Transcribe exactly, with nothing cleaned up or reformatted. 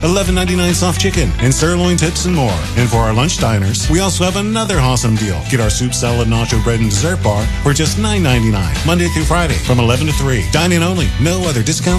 eleven ninety-nine soft chicken, and sirloin tips and more. And for our lunch diners, we also have another awesome deal. Get our soup, salad, nacho bread, and dessert bar for just nine ninety-nine, Monday through Friday from eleven to three. Dine in only. No other discounts